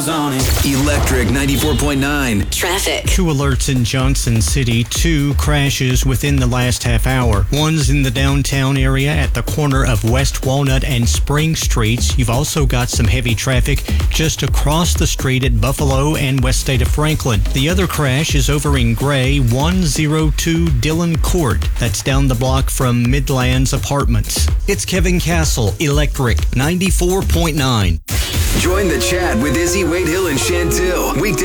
miles on it. Electric 94.9. Traffic. 2 alerts in Johnson City, 2 crashes within the last half hour. One's in the downtown area at the corner of West Walnut and Spring Streets. You've also got some heavy traffic just across the street at Buffalo and West State of Franklin. The other crash is over in Gray, 102 Dillon Court. That's down the block from Midlands Apartments. It's Kevin Castle, Electric 94.9. Join the chat with Izzy, Wade Hill, and Chantil. Weekday